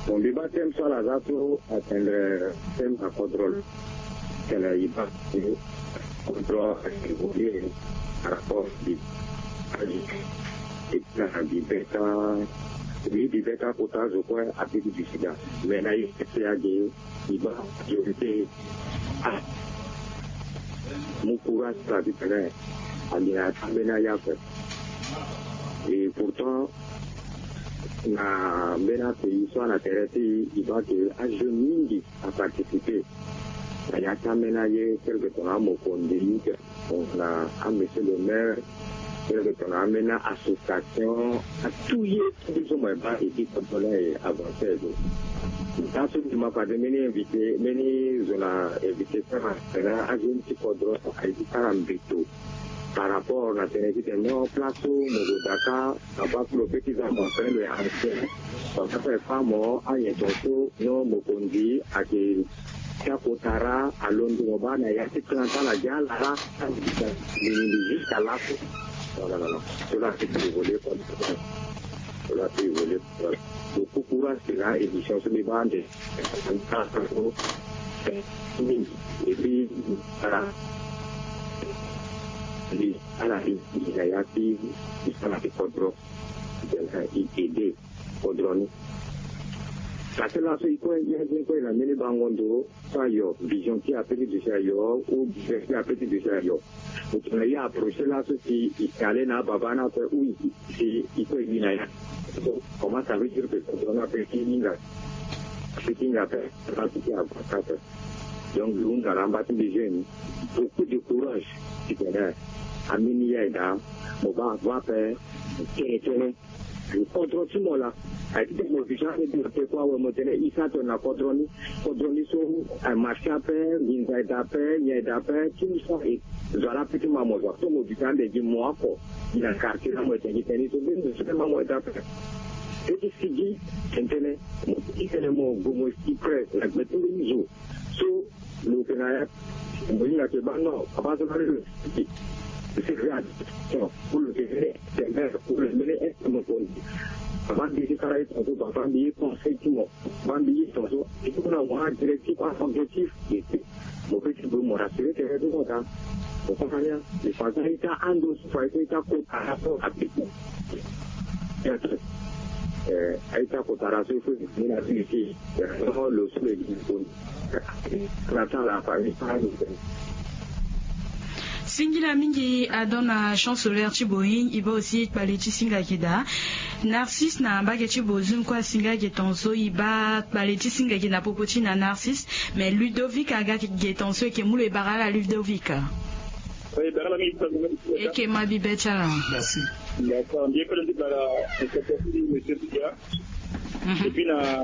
Bon, débat thème sur la zato atteindre thème à contrôle. Qu'elle a eu pas de contrôle évolué par rapport à et puis di beta kota je crois à petit du sida. Mais là, il y a des débats qui ont été mon courage ça du terrain à l'Inaya. Et pourtant, na mena pays soit la terre il va que à jeune à participer. Il y a quand même quelque temps à mon conduit, on a à monsieur le maire, quelque temps à mener association, à tout y est, tout le monde et puis quand on est avancé. Dans ce qui m'a pas de mener invité, mener zona invité à jeune petit codron à Itarambeto. Par rapport à la télévision, non, place au Dakar, à part pour le petit enfant, le ancien, ça fait pas mort, à Yentonso, non, Mokondi, à qui, Kotara, à Londres, il y a 30 ans, la gueule, là, jusqu'à là, non, cela c'est évolué comme ça. Cela c'est évolué. Beaucoup de courage, c'est là, édition sur les bandes, et puis, voilà. À la vie, il y a des contrôles, aider contrôler. Parce que là, il y a des gens qui ont des vision qui a petit de chayo ou qui a petit de chayo. Donc, on a approché là, ceci, il y a les nababana, oui, il peut y aller. Comment ça veut dire que on a fait ce qu'il a fait, donc, nous avons battu des jeunes, beaucoup de courage, Aminia, on va avoir fait, le contrôle tout le monde là. Avec des mobilisants, des fois, on a dit, il s'attend à contrôler, sur un marché à paix, une zaïda à paix, il y a des paix, tout ça, et voilà, petit maman, tout le mobilisant, des mois, il a un quartier, la moitié, il tenait tout le monde, c'est ma moitié à paix. Et puis, c'est dit, maintenant, il fait le mot, vous me dites, la méthode de mise au le Canada, il y a des bancs, avant de parler, c'est grave. Pour le Québec, c'est mère, pour le mener, est-ce que mon point avant de dire qu'il y a des enfants qui conseillent tout le monde, avant de dire qu'il y a un directif, un objectif, mon petit peu me rassurer que c'est tout le monde. Vous comprenez? Les parents étaient en dessous, ils étaient à rapport à tout. Aïta Kotara, il faut venir à ici, le soleil du monde. La famille, Singila mingi adona chancelier Chiboyin, iba aussi paleti singa kida. Narcisse na mbage Chibozum kwa singa getonso iba paleti singa kida popoti na Narcisse, mais Ludovic aga getonso et que moule barala Ludovic. Oui, barala mi. Et que ma bibecha. Merci. D'accord, bien que le débat de monsieur Bia. Et puis la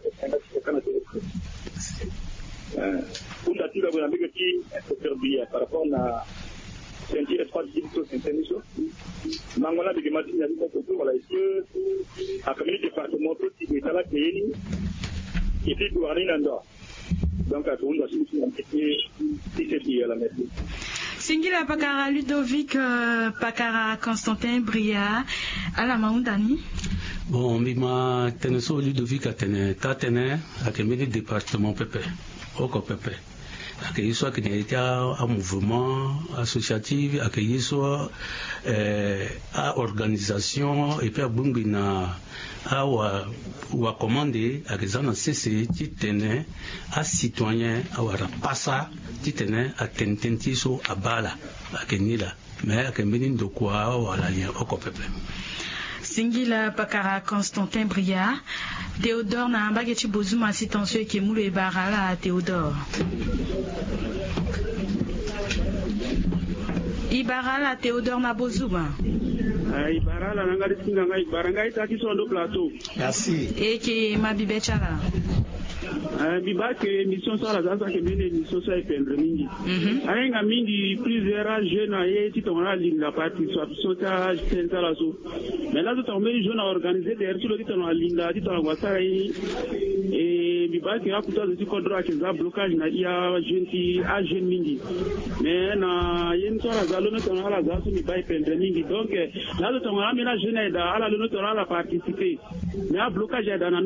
pour la inspecteur Bia par rapport à sentir espace d'intermission. Mangola de Matin a dit que voilà, est-ce que à communauté départementale qui est à la télé et puis pour aller là-dedans. Donc à tout le monde si c'est bien la méthode. Singila Pakara Ludovic Pakara Constantin Bria à la Maoundani. Bon, bima teneso Ludovic atene tatene akemeni département Pepe, oko Pepe. Accueillir soit qu'il y ait un mouvement associatif, accueillir soit à organisation et puis à Bumbina ou à commander à des gens CC qui tenaient à citoyens à rapassa qui tenaient à tententiso à bala à Kenila mais à Kembenin de quoi ou à la lien au Copepe. Singila Pakara Constantin Bria, Théodore na mbageti bozuma sitensio ke mulu e barala Théodore. Ibarala Théodore na bozuma. Ibarala nangari singa ngai baranga itaki sondo plateau. Merci. Et que ma bibechala. Biba que émission sur la zasa que bien émission sur épendre mingi. Ayenga mingi plusieurs jeunes aye ti tongana linga participation ta senta la so. Mais là tout en jeune organisé derrière sur le ti tongana linga ti tongana wasa et biba que akuta de kodra que za blocage na ia jeune ti a jeune mingi. Mais na yen sur la zalo no tongana la zasa biba épendre mingi donc là tout tongana mena jeune da ala no tongana la participer. Mais a blocage da